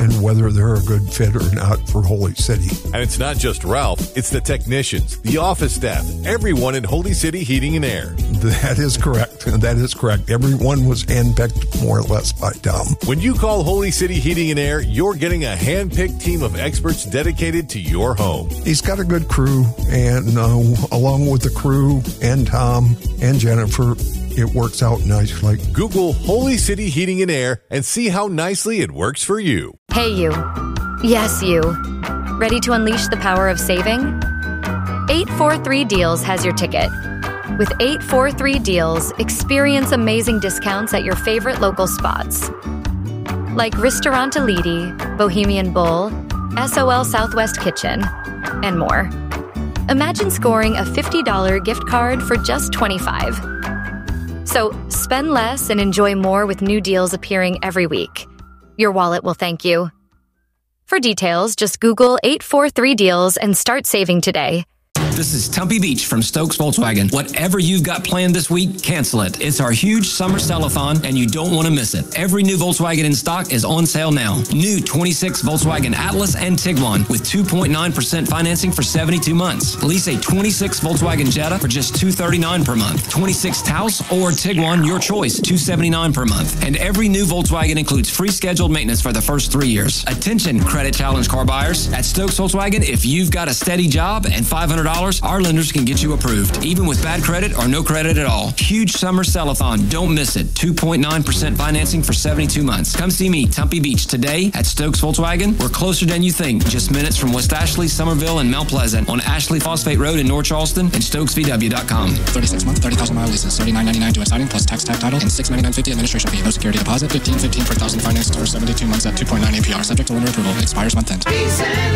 and whether they're a good fit or not for Holy City. And it's not just Ralph, it's the technicians, the office staff, everyone in Holy City Heating and Air. That is correct. That is correct. Everyone was handpicked more or less by Tom. When you call Holy City Heating and Air, you're getting a hand-picked team of experts dedicated to your home. He's got a good crew, and along with the crew and Tom and Jennifer, it works out nicely. Google Holy City Heating and Air and see how nicely it works for you. Hey, you. Yes, you. Ready to unleash the power of saving? 843 Deals has your ticket. With 843 Deals, experience amazing discounts at your favorite local spots, like Ristorante Lidi, Bohemian Bull, SOL Southwest Kitchen, and more. Imagine scoring a $50 gift card for just $25. So spend less and enjoy more with new deals appearing every week. Your wallet will thank you. For details, just Google 843 Deals and start saving today. This is Tumpy Beach from Stokes Volkswagen. Whatever you've got planned this week, cancel it. It's our huge summer sell-a-thon, and you don't want to miss it. Every new Volkswagen in stock is on sale now. New 26 Volkswagen Atlas and Tiguan with 2.9% financing for 72 months. Lease a 26 Volkswagen Jetta for just $239 per month. 26 Taos or Tiguan, your choice, $279 per month. And every new Volkswagen includes free scheduled maintenance for the first 3 years. Attention, credit challenge car buyers. At Stokes Volkswagen, if you've got a steady job and $500, our lenders can get you approved, even with bad credit or no credit at all. Huge summer sell-a-thon. Don't miss it. 2.9% financing for 72 months. Come see me, Tumpy Beach, today at Stokes Volkswagen. We're closer than you think. Just minutes from West Ashley, Somerville, and Mount Pleasant on Ashley Phosphate Road in North Charleston and StokesVW.com. 36-month, 30,000-mile leases. $39.99 to a signing plus tax, tag, title, and $699.50 administration fee. No security deposit. $15.15 per thousand financed for 72 months at 2.9 APR. Subject to lender approval. Expires month end.